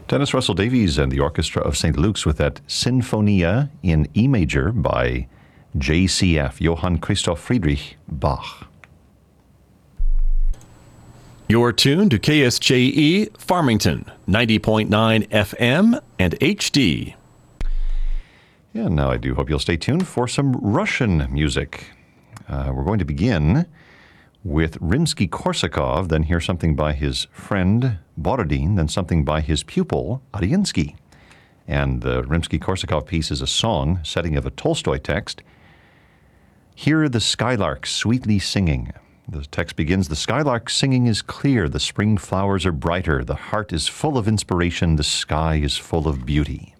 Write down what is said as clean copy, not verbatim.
Dennis Russell Davies and the Orchestra of St. Luke's with that Sinfonia in E major by JCF, Johann Christoph Friedrich Bach. You're tuned to KSJE Farmington, 90.9 FM and HD. Yeah, now I do hope you'll stay tuned for some Russian music. We're going to begin with Rimsky-Korsakov, then hear something by his friend Borodin, then something by his pupil Arensky. And the Rimsky-Korsakov piece is a song, setting of a Tolstoy text. Hear the skylark sweetly singing. The text begins, the skylark singing is clear, the spring flowers are brighter, the heart is full of inspiration, the sky is full of beauty.